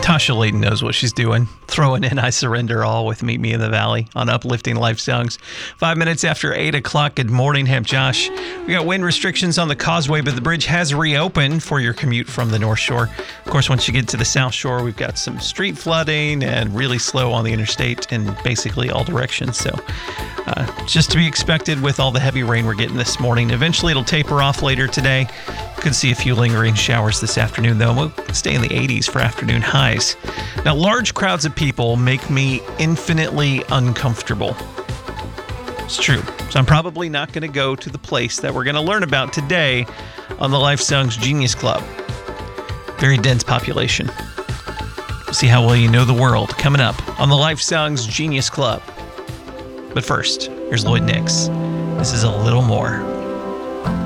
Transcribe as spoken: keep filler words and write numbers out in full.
Tasha Layton knows what she's doing. Throwing in I Surrender All with Meet Me in the Valley on Uplifting Life Songs. Five minutes after eight o'clock. Good morning, Hamp Josh. We got wind restrictions on the causeway, but the bridge has reopened for your commute from the North Shore. Of course, once you get to the South Shore, we've got some street flooding and really slow on the interstate in basically all directions. So uh, just to be expected with all the heavy rain we're getting this morning. Eventually, it'll taper off later today. Could see a few lingering showers this afternoon, though. We'll stay in the eighties for afternoon highs. Now, large crowds of people make me infinitely uncomfortable. It's true. So I'm probably not going to go to the place that we're going to learn about today on the Life Songs Genius Club. Very dense population. See how well you know the world coming up on the Life Songs Genius Club. But first, here's Lloyd Nix. This is A Little More.